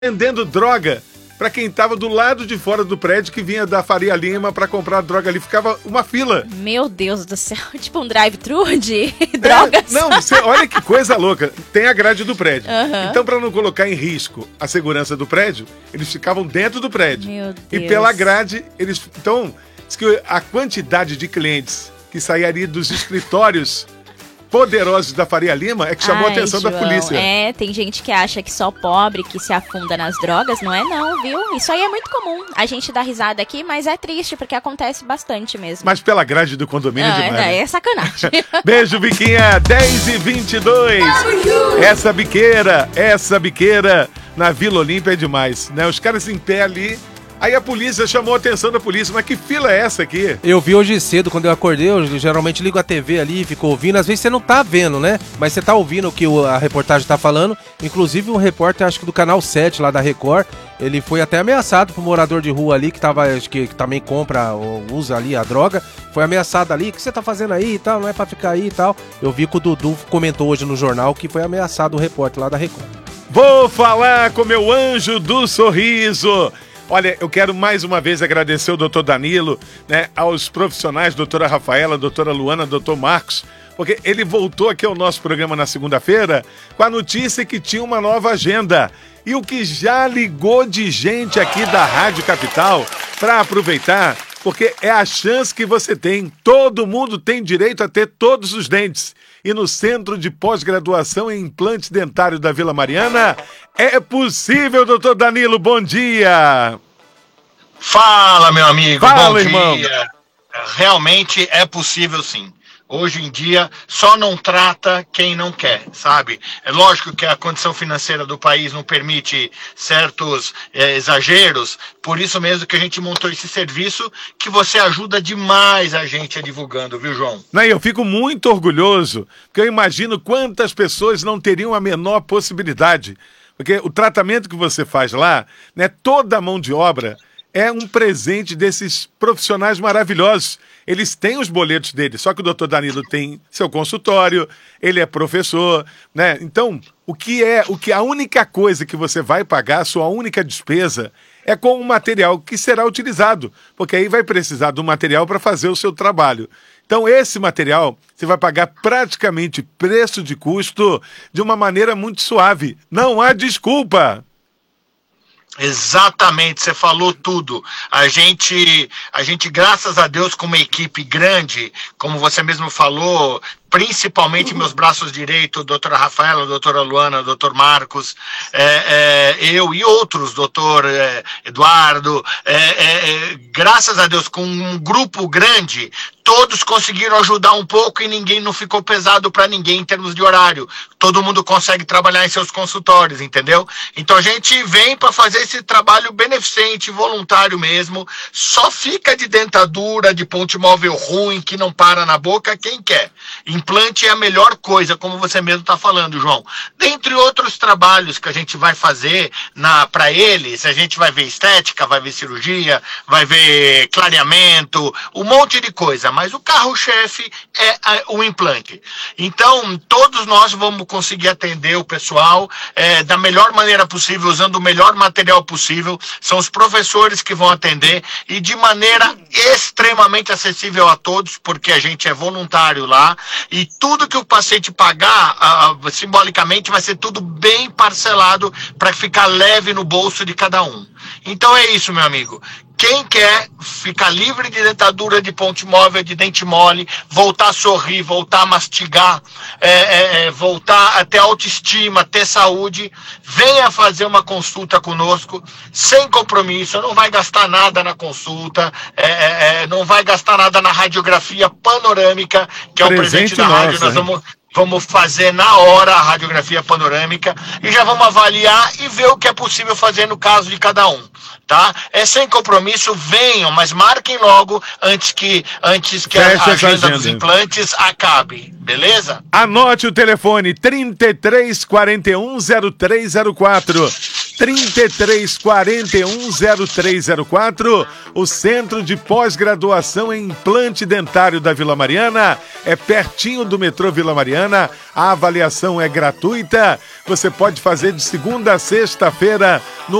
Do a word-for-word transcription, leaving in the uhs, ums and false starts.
vendendo droga para quem estava do lado de fora do prédio que vinha da Faria Lima para comprar droga ali. Ficava uma fila. Meu Deus do céu. Tipo um drive-thru de é, drogas. Não, você, olha que coisa louca. Tem a grade do prédio. Uhum. Então, para não colocar em risco a segurança do prédio, eles ficavam dentro do prédio. Meu Deus. E pela grade, eles... Então, diz que a quantidade de clientes que sairia dos escritórios poderosos da Faria Lima é que chamou Ai, a atenção João, da polícia. É, tem gente que acha que só pobre que se afunda nas drogas, não é não, viu? Isso aí é muito comum. A gente dá risada aqui, mas é triste, porque acontece bastante mesmo. Mas pela grade do condomínio ah, é demais. É, é sacanagem. Beijo, Biquinha, dez e vinte e dois. Essa biqueira, essa biqueira na Vila Olímpia é demais, né? Os caras em pé ali. Aí a polícia chamou a atenção da polícia, mas que fila é essa aqui? Eu vi hoje cedo, quando eu acordei, eu geralmente ligo a T V ali, fico ouvindo, às vezes você não tá vendo, né? Mas você tá ouvindo o que a reportagem tá falando, inclusive um repórter, acho que do Canal sete lá da Record, ele foi até ameaçado por um morador de rua ali, que tava, acho que, que também compra ou usa ali a droga, foi ameaçado ali, o que você tá fazendo aí e tal, não é pra ficar aí e tal. Eu vi que o Dudu comentou hoje no jornal que foi ameaçado o repórter lá da Record. Vou falar com meu anjo do sorriso. Olha, eu quero mais uma vez agradecer o doutor Danilo, né, aos profissionais, doutora Rafaela, doutora Luana, doutor Marcos, porque ele voltou aqui ao nosso programa na segunda-feira com a notícia que tinha uma nova agenda. E o que já ligou de gente aqui da Rádio Capital para aproveitar, porque é a chance que você tem. Todo mundo tem direito a ter todos os dentes. E no Centro de Pós-Graduação em Implante Dentário da Vila Mariana, é possível, doutor Danilo, bom dia! Fala, meu amigo, Fala, bom irmão. dia! Realmente é possível, sim. Hoje em dia, só não trata quem não quer, sabe? É lógico que a condição financeira do país não permite certos é, exageros, por isso mesmo que a gente montou esse serviço, que você ajuda demais a gente a divulgando, viu, João? Não, eu fico muito orgulhoso, porque eu imagino quantas pessoas não teriam a menor possibilidade. Porque o tratamento que você faz lá, né, toda a mão de obra é um presente desses profissionais maravilhosos. Eles têm os boletos deles, só que o doutor Danilo tem seu consultório, ele é professor, né? Então, o que é, o que a única coisa que você vai pagar, a sua única despesa, é com o material que será utilizado, porque aí vai precisar do material para fazer o seu trabalho. Então, esse material, você vai pagar praticamente preço de custo de uma maneira muito suave. Não há desculpa. Exatamente, você falou tudo. A gente, a gente, graças a Deus, com uma equipe grande, como você mesmo falou, principalmente meus braços direitos, doutora Rafaela, doutora Luana, doutor Marcos, é, é, eu e outros, doutor é, Eduardo, é, é, graças a Deus, com um grupo grande, todos conseguiram ajudar um pouco e ninguém não ficou pesado para ninguém em termos de horário. Todo mundo consegue trabalhar em seus consultórios, entendeu? Então a gente vem para fazer esse trabalho beneficente, voluntário mesmo. Só fica de dentadura, de ponte móvel ruim, que não para na boca, quem quer. Implante é a melhor coisa, como você mesmo está falando, João. Dentre outros trabalhos que a gente vai fazer para eles, a gente vai ver estética, vai ver cirurgia, vai ver clareamento, um monte de coisa. Mas o carro-chefe é a, o implante. Então, todos nós vamos conseguir atender o pessoal é, da melhor maneira possível, usando o melhor material possível. São os professores que vão atender e de maneira extremamente acessível a todos, porque a gente é voluntário lá. E tudo que o paciente pagar, uh, simbolicamente, vai ser tudo bem parcelado para ficar leve no bolso de cada um. Então é isso, meu amigo. Quem quer ficar livre de dentadura, de ponte móvel, de dente mole, voltar a sorrir, voltar a mastigar, é, é, é, voltar a ter autoestima, ter saúde, venha fazer uma consulta conosco, sem compromisso, não vai gastar nada na consulta, é, é, não vai gastar nada na radiografia panorâmica, que é o presente da rádio, nós vamos... Vamos fazer na hora a radiografia panorâmica e já vamos avaliar e ver o que é possível fazer no caso de cada um, tá? É sem compromisso, venham, mas marquem logo antes que, antes que a agenda, agenda dos implantes acabe, beleza? Anote o telefone trinta e três, quarenta e um, zero três zero quatro. trinta e três, quarenta e um, zero três zero quatro. O Centro de Pós-Graduação em Implante Dentário da Vila Mariana é pertinho do metrô Vila Mariana. A avaliação é gratuita. Você pode fazer de segunda a sexta-feira no